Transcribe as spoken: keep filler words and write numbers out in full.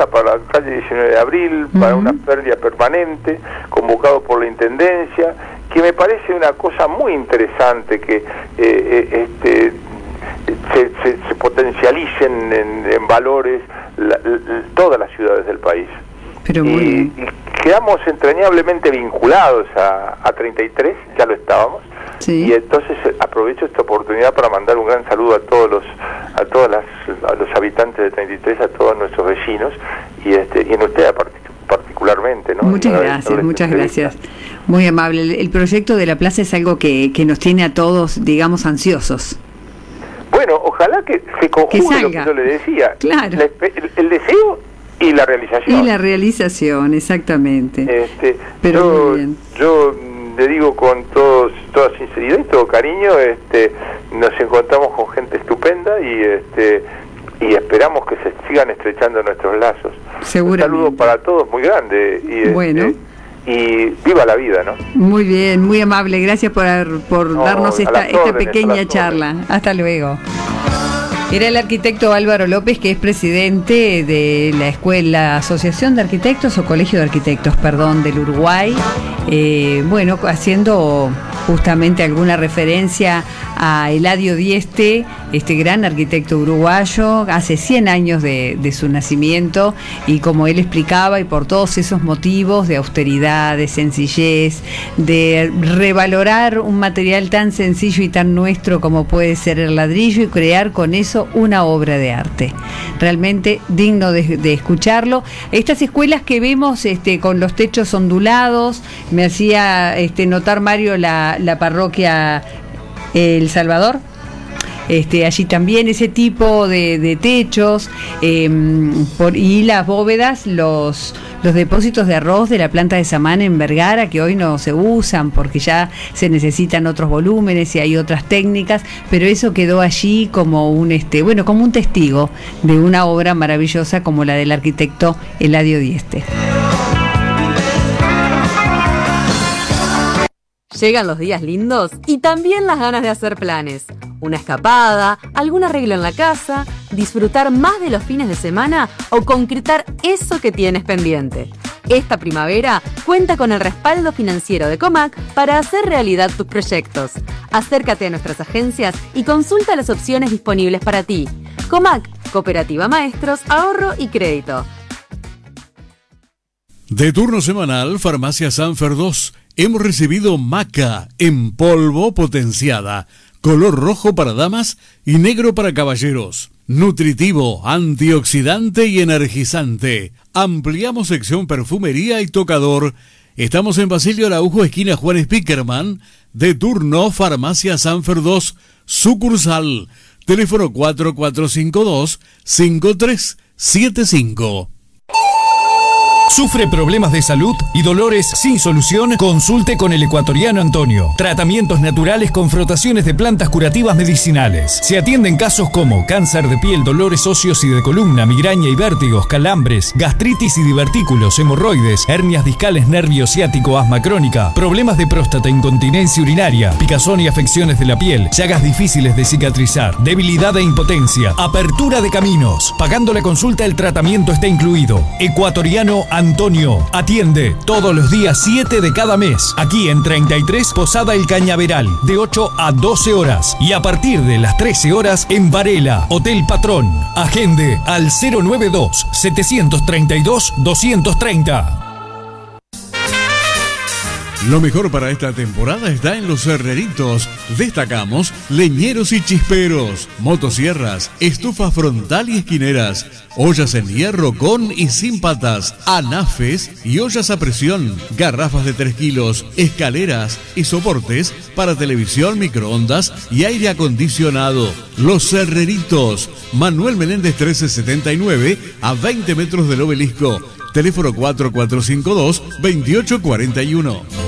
plaza para la calle diecinueve de abril, uh-huh. para una pérdida permanente, convocado por la Intendencia, que me parece una cosa muy interesante que eh, eh, este, se, se, se potencialicen en, en valores la, la, todas las ciudades del país. Pero muy y, bien. y quedamos entrañablemente vinculados a, a treinta y tres, ya lo estábamos. Sí. Y entonces aprovecho esta oportunidad para mandar un gran saludo a todos los a todas las a los habitantes de treinta y tres, a todos nuestros vecinos y este y en usted particularmente, ¿no? Muchas gracias, muchas gracias. Muy amable. El, el proyecto de la plaza es algo que, que nos tiene a todos, digamos, ansiosos. Bueno, ojalá que se conjugue lo que yo le decía. Claro. La, el, el deseo y la realización. Y la realización, exactamente. Este, Pero yo, muy bien. yo le digo con todos, toda sinceridad y todo cariño, este, nos encontramos con gente estupenda y este y esperamos que se sigan estrechando nuestros lazos. Seguramente. Un saludo para todos muy grande y bueno. este, y viva la vida, ¿no? Muy bien, muy amable, gracias por, por no, darnos esta, esta órdenes, pequeña charla. Hasta luego. Era el arquitecto Álvaro López, que es presidente de la Escuela Asociación de Arquitectos o Colegio de Arquitectos, perdón, del Uruguay. Eh, bueno, haciendo justamente alguna referencia a Eladio Dieste, este gran arquitecto uruguayo, hace cien años de, de su nacimiento, y como él explicaba, y por todos esos motivos de austeridad, de sencillez, de revalorar un material tan sencillo y tan nuestro como puede ser el ladrillo y crear con eso una obra de arte. Realmente digno de, de escucharlo. Estas escuelas que vemos este, con los techos ondulados, me hacía este, notar Mario la, la parroquia El Salvador. Este, allí también ese tipo de, de techos eh, por, y las bóvedas, los, los depósitos de arroz de la planta de Samán en Vergara, que hoy no se usan porque ya se necesitan otros volúmenes y hay otras técnicas, pero eso quedó allí como un este, bueno, como un testigo de una obra maravillosa como la del arquitecto Eladio Dieste. Llegan los días lindos y también las ganas de hacer planes. Una escapada, algún arreglo en la casa, disfrutar más de los fines de semana o concretar eso que tienes pendiente. Esta primavera cuenta con el respaldo financiero de Comac para hacer realidad tus proyectos. Acércate a nuestras agencias y consulta las opciones disponibles para ti. Comac, Cooperativa Maestros, Ahorro y Crédito. De turno semanal, Farmacia Sanfer dos. Hemos recibido maca en polvo potenciada, color rojo para damas y negro para caballeros. Nutritivo, antioxidante y energizante. Ampliamos sección perfumería y tocador. Estamos en Basilio Araujo, esquina Juan Spickerman. De turno, Farmacia Sanfer dos, sucursal. Teléfono cuatro cuatro cinco dos, cinco tres siete cinco. ¿Sufre problemas de salud y dolores sin solución? Consulte con el ecuatoriano Antonio. Tratamientos naturales con frotaciones de plantas curativas medicinales. Se atienden casos como cáncer de piel, dolores óseos y de columna, migraña y vértigos, calambres, gastritis y divertículos, hemorroides, hernias discales, nervio ciático, asma crónica, problemas de próstata, incontinencia urinaria, picazón y afecciones de la piel, llagas difíciles de cicatrizar, debilidad e impotencia, apertura de caminos. Pagando la consulta, el tratamiento está incluido. Ecuatoriano Antonio atiende todos los días siete de cada mes, aquí en treinta y tres Posada El Cañaveral, de ocho a doce horas, y a partir de las trece horas en Varela, Hotel Patrón. Agende al cero nueve dos, siete tres dos, dos tres cero. Lo mejor para esta temporada está en Los Herreritos. Destacamos leñeros y chisperos, motosierras, estufa frontal y esquineras, ollas en hierro con y sin patas, anafes y ollas a presión, garrafas de tres kilos, escaleras y soportes para televisión, microondas y aire acondicionado. Los Herreritos, Manuel Menéndez trece setenta y nueve, a veinte metros del Obelisco. Teléfono cuatro cuatro cinco dos, dos ocho cuatro uno.